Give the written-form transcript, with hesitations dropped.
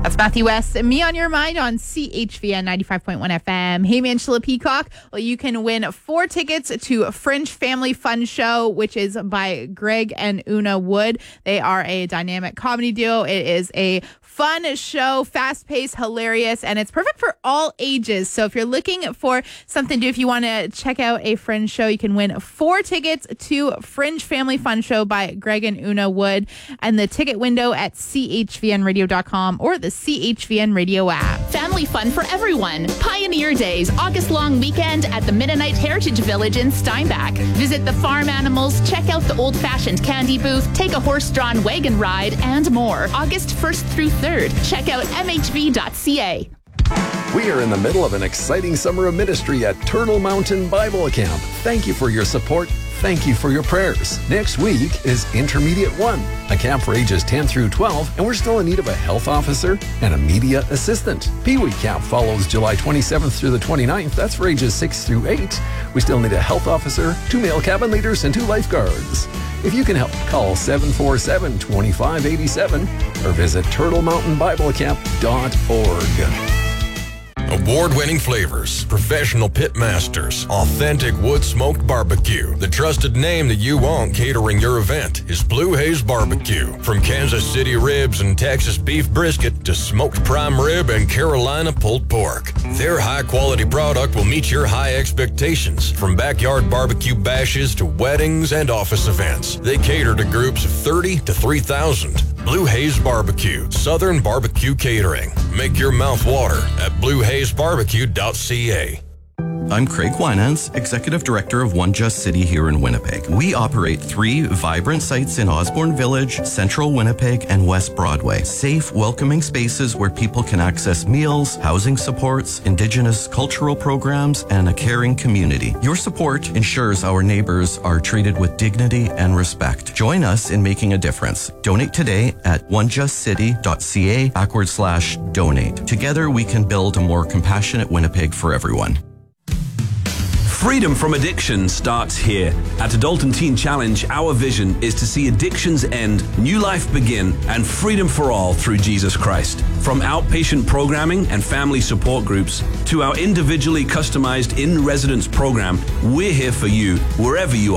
That's Matthew West and Me on Your Mind on CHVN 95.1 FM. Hey, Angela Peacock. Well, you can win 4 tickets to Fringe Family Fun Show, which is by Greg and Una Wood. They are a dynamic comedy duo. It is a fun show, fast-paced, hilarious, and it's perfect for all ages. So if you're looking for something to do, if you want to check out a Fringe show, you can win 4 tickets to Fringe Family Fun Show by Greg and Una Wood. And the ticket window at chvnradio.com or the CHVN Radio app. Family fun for everyone. Pioneer Days, August long weekend at the Mennonite Heritage Village in Steinbach. Visit the farm animals, check out the old-fashioned candy booth, take a horse-drawn wagon ride, and more. August 1st through 3rd. Check out mhv.ca. We are in the middle of an exciting summer of ministry at Turtle Mountain Bible Camp. Thank you for your support. Thank you for your prayers. Next week is Intermediate 1, a camp for ages 10 through 12, and we're still in need of a health officer and a media assistant. Pee Wee Camp follows July 27th through the 29th. That's for ages 6 through 8. We still need a health officer, 2 male cabin leaders, and 2 lifeguards. If you can help, call 747-2587 or visit turtlemountainbiblecamp.org. Award-winning flavors, professional pit masters, authentic wood-smoked barbecue. The trusted name that you want catering your event is Blue Haze Barbecue. From Kansas City ribs and Texas beef brisket to smoked prime rib and Carolina pulled pork, their high-quality product will meet your high expectations. From backyard barbecue bashes to weddings and office events, they cater to groups of 30 to 3,000. Blue Haze Barbecue, Southern Barbecue Catering. Make your mouth water at bluehazebarbecue.ca. I'm Craig Winans, Executive Director of One Just City here in Winnipeg. We operate 3 vibrant sites in Osborne Village, Central Winnipeg, and West Broadway. Safe, welcoming spaces where people can access meals, housing supports, Indigenous cultural programs, and a caring community. Your support ensures our neighbors are treated with dignity and respect. Join us in making a difference. Donate today at onejustcity.ca/donate. Together we can build a more compassionate Winnipeg for everyone. Freedom from addiction starts here. At Adult and Teen Challenge, our vision is to see addictions end, new life begin, and freedom for all through Jesus Christ. From outpatient programming and family support groups to our individually customized in-residence program, we're here for you wherever you are.